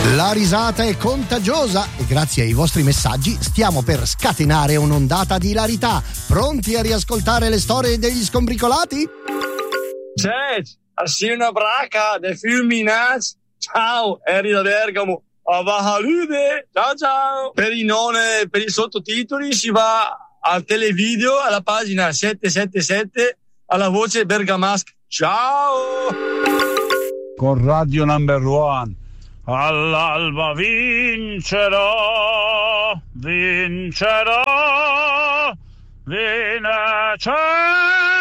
La risata è contagiosa e grazie ai vostri messaggi stiamo per scatenare un'ondata di ilarità. Pronti a riascoltare le storie degli scombricolati? C'è, assieme a Braca, dei Fulminati. Ciao, Eri da Bergamo. Avahalude, ciao. Per i sottotitoli si va al televideo, alla pagina 777, alla voce bergamasca. Ciao. Con Radio Number One. All'alba vincerò, vincerò, vincerò.